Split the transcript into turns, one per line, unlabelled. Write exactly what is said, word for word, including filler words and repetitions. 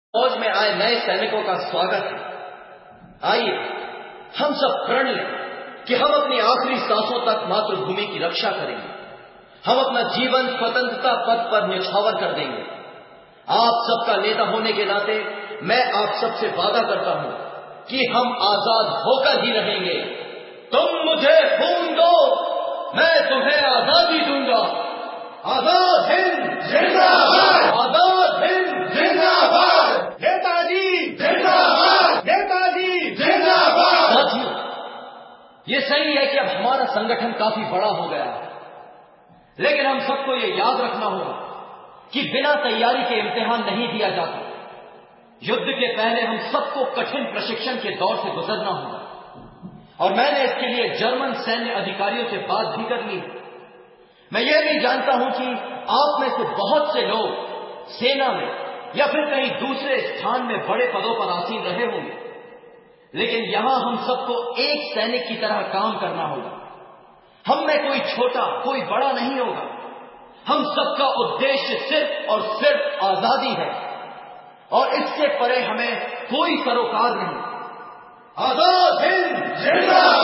فوج میں آئے نئے سینکوں کا سواگت ہے۔ آئیے ہم سب پرن لیں کہ ہم اپنی آخری سانسوں تک ماتر بھومی کی رکشا کریں گے، ہم اپنا جیون سوتنترتا پتھ پر نچھاور کر دیں گے۔ آپ سب کا نیتا ہونے کے ناطے میں آپ سب سے وعدہ کرتا ہوں کہ ہم آزاد ہو کر ہی رہیں گے۔ تم مجھے خون دو، میں تمہیں آزادی دوں گا۔ آزاد ہند زندہ باد، آزاد ہند زندہ باد، نیتا جی زندہ باد، نیتا جی زندہ باد۔ ساتھیوں، یہ صحیح ہے کہ اب ہمارا سنگٹھن کافی بڑا ہو گیا ہے، لیکن ہم سب کو یہ یاد رکھنا ہوگا کہ بنا تیاری کے امتحان نہیں دیا جاتا۔ یدھ کے پہلے ہم سب کو کٹھن پرشکشن کے دور سے گزرنا ہوگا، اور میں نے اس کے لیے جرمن سینیہ ادھیکاریوں سے بات بھی کر لی۔ میں یہ بھی جانتا ہوں کہ آپ میں سے بہت سے لوگ سینا میں یا پھر کہیں دوسرے استھان میں بڑے پدوں پر آسین رہے ہوں گے، لیکن یہاں ہم سب کو ایک سینک کی طرح کام کرنا ہوگا۔ ہم میں کوئی چھوٹا کوئی بڑا نہیں ہوگا، ہم سب کا ادیش صرف اور صرف آزادی ہے، اور اس سے پرے ہمیں کوئی سروکار نہیں۔ آزاد ہند زندہ